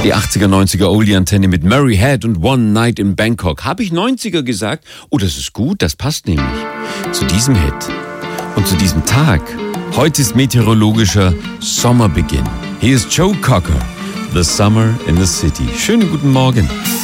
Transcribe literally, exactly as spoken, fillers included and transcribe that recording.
Die achtziger, neunziger Oldie-Antenne mit Murray Head und One Night in Bangkok. Habe ich neunziger gesagt? Oh, das ist gut, das passt nämlich zu diesem Hit und zu diesem Tag. Heute ist meteorologischer Sommerbeginn. Hier ist Joe Cocker, The Summer in the City. Schönen guten Morgen.